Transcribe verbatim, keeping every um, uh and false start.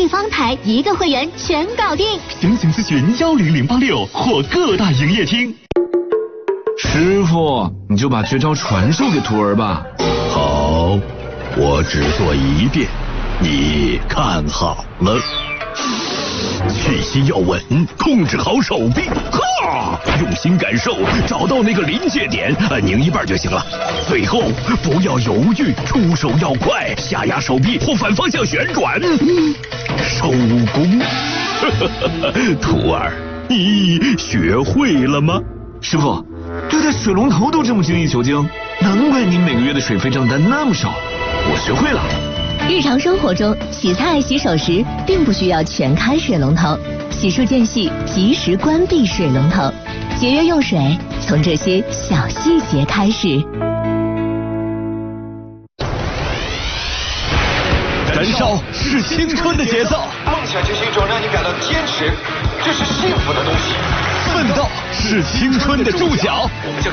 立方台一个会员全搞定。 详情咨询幺零零八六或各大营业厅。 师傅，你就把绝招传授给徒儿吧。 好，我只做一遍，你看好了。气息要稳，控制好手臂，哈，用心感受，找到那个临界点，按拧一半就行了。最后不要犹豫，出手要快，下压手臂或反方向旋转，收工。徒儿，你学会了吗？ 师傅，对待水龙头都这么精益求精，难怪您每个月的水费账单那么少。我学会了。 日常生活中，洗菜洗手时并不需要全开水龙头，洗漱间隙及时关闭水龙头，节约用水，从这些小细节开始。 燃烧是青春的节奏， 梦想就是一种让你感到坚持，这是幸福的东西。 奋斗是青春的注脚。 我们就